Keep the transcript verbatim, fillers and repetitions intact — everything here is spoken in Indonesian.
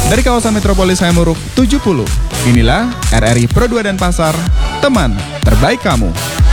Dari kawasan Metropolis Hayamuruk tujuh puluh, inilah R R I Pro dua Denpasar, teman terbaik kamu.